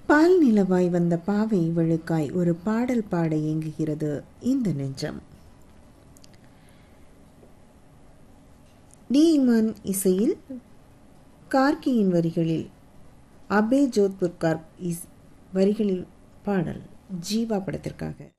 பால் நிலவாய் வந்த பாவை இவளுக்காய் ஒரு பாடல் பாட இயங்குகிறது இந்த நெஞ்சம். டி இமான் இசையில் கார்கியின் வரிகளில் அபே ஜோத்புர்கார் வரிகளில் பாடல் ஜீவா படத்திற்காக.